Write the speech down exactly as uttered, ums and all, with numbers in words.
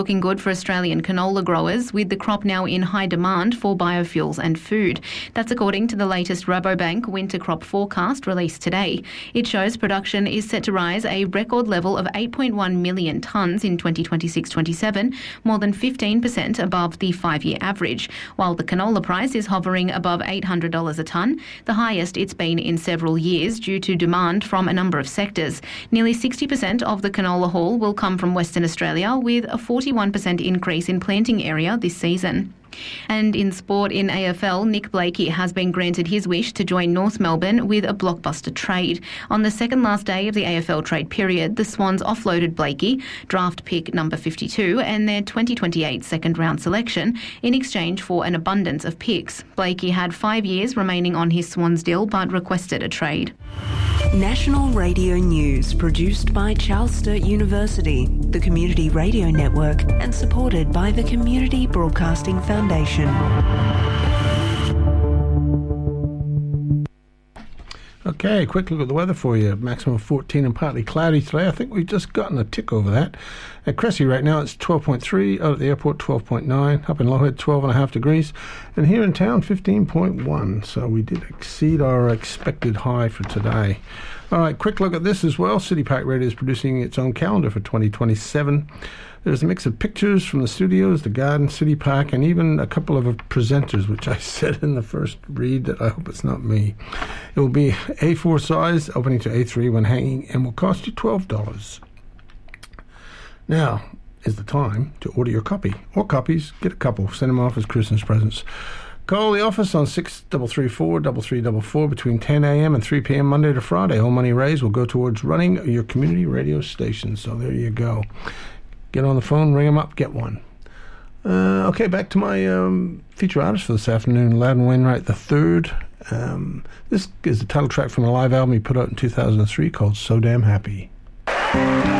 Looking good for Australian canola growers, with the crop now in high demand for biofuels and food. That's according to the latest Rabobank winter crop forecast released today. It shows production is set to rise a record level of eight point one million tonnes in twenty twenty-six twenty-seven, more than fifteen percent above the five-year average, while the canola price is hovering above eight hundred dollars a tonne, the highest it's been in several years due to demand from a number of sectors. Nearly sixty percent of the canola haul will come from Western Australia, with a forty-one percent increase in planting area this season. And in sport, in A F L, Nick Blakey has been granted his wish to join North Melbourne with a blockbuster trade. On the second last day of the A F L trade period, the Swans offloaded Blakey, draft pick number fifty-two, and their twenty twenty-eight second round selection in exchange for an abundance of picks. Blakey had five years remaining on his Swans deal but requested a trade. National Radio News, produced by Charles Sturt University, the Community Radio Network, and supported by the Community Broadcasting Foundation. Okay, quick look at the weather for you. Maximum fourteen and partly cloudy today. I think we've just gotten a tick over that. At Cressy right now it's twelve point three, out at the airport twelve point nine, up in Loughead twelve and a half degrees, and here in town fifteen point one. So we did exceed our expected high for today. All right, quick look at this as well. City Park Radio is producing its own calendar for twenty twenty-seven. There's a mix of pictures from the studios, the garden, City Park, and even a couple of presenters, which I said in the first read that I hope it's not me. It will be A four size, opening to A three when hanging, and will cost you twelve dollars. Now is the time to order your copy, or copies. Get a couple. Send them off as Christmas presents. Call the office on six three three four, three three four four between ten a.m. and three p.m. Monday to Friday. All money raised will go towards running your community radio station. So there you go. Get on the phone, ring them up, get one. Uh, okay, back to my um, feature artist for this afternoon, Loudon Wainwright the third. Um, this is the title track from a live album he put out in two thousand three called So Damn Happy.